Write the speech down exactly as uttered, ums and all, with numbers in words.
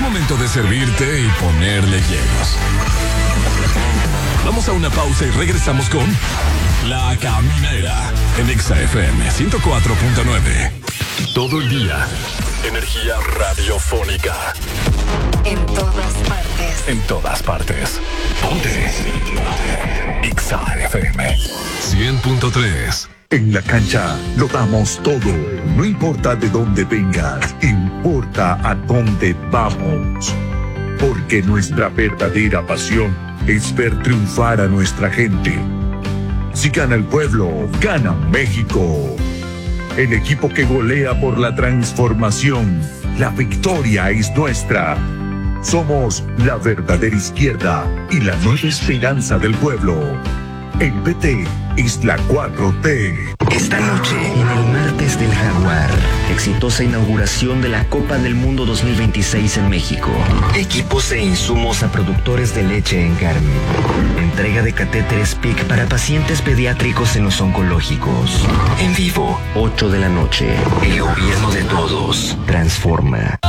momento de servirte y ponerle hielos. Vamos a una pausa y regresamos con La Caminera en Exa F M ciento cuatro punto nueve. Todo el día. Energía radiofónica. En todas partes. En todas partes. Ponte. Exa F M cien punto tres. En la cancha lo damos todo. No importa de dónde vengas, importa a dónde vamos. Porque nuestra verdadera pasión es ver triunfar a nuestra gente. Si gana el pueblo, gana México. El equipo que golea por la transformación. La victoria es nuestra. Somos la verdadera izquierda y la nueva esperanza del pueblo. El P T es la cuatro T. Esta noche, en el Martes del Jaguar, exitosa inauguración de la Copa del Mundo dos mil veintiséis en México. Equipos e insumos a productores de leche en Carmen. Entrega de catéteres P I C para pacientes pediátricos en los oncológicos. En vivo, ocho de la noche. El gobierno de todos transforma.